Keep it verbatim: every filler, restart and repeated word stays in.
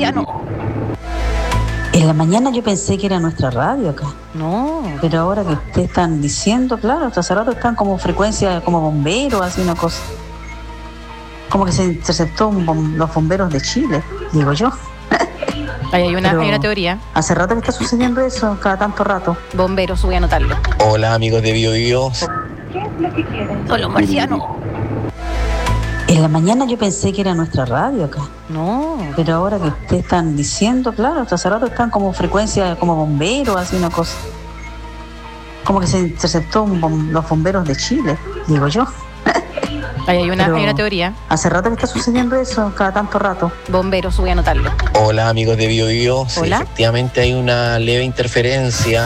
marciano. En la mañana yo pensé que era nuestra radio acá. No. Pero ahora que ustedes están diciendo, claro, hasta hace rato están como frecuencia, como bomberos, así una cosa. Como que se interceptó un bom- los bomberos de Chile, digo yo. Ahí hay una, Pero hay una teoría. hace rato que está sucediendo eso, cada tanto rato. Bomberos, voy a anotarlo. Hola amigos de Bio Bio. Son los marcianos. En la mañana yo pensé que era nuestra radio acá. No. Pero ahora que ustedes están diciendo, claro, hasta hace rato están como frecuencia, como bomberos, así una cosa. Como que se interceptó un bom- los bomberos de Chile, digo yo. Ahí hay una, Pero hay una teoría. hace rato que está sucediendo eso, cada tanto rato. Bomberos, voy a anotarlo. Hola amigos de Bio Bio. Sí, Hola. efectivamente hay una leve interferencia